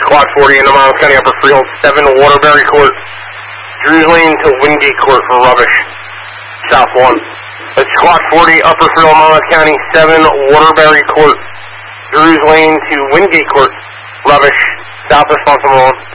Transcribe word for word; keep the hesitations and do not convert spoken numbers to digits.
Squad forty into Miles County Upper Freehold, seven Waterbury Court. Drews Lane to Wingate Court for rubbish, south one. That's Squad forty, Upper Freehold, Miles County, seven Waterbury Court. Drews Lane to Wingate Court, rubbish, south responsible one.